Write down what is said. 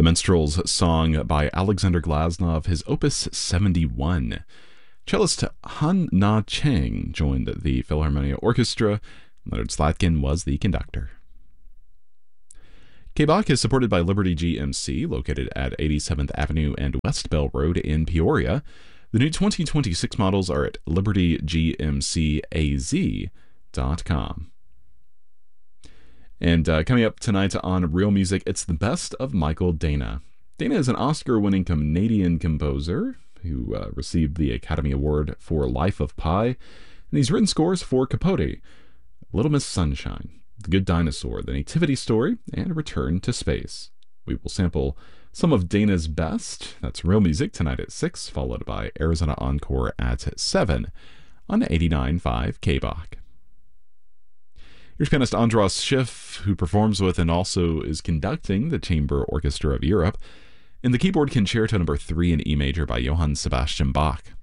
Minstrels song by Alexander Glasnov, his Opus 71. Cellist Han Na Cheng joined the Philharmonia Orchestra. Leonard Slatkin was the conductor. K-Bach is supported by Liberty GMC, located at 87th Avenue and West Bell Road in Peoria. The new 2026 models are at libertygmcaz.com. And coming up tonight on Real Music, it's the best of Michael Dana. Dana is an Oscar-winning Canadian composer who received the Academy Award for Life of Pi, and he's written scores for Capote, Little Miss Sunshine, The Good Dinosaur, The Nativity Story, and Return to Space. We will sample some of Dana's best. That's Real Music tonight at 6, followed by Arizona Encore at 7 on 89.5 K-Bach. Here's pianist Andras Schiff, who performs with and also is conducting the Chamber Orchestra of Europe, in the Keyboard Concerto No. 3 in E major by Johann Sebastian Bach.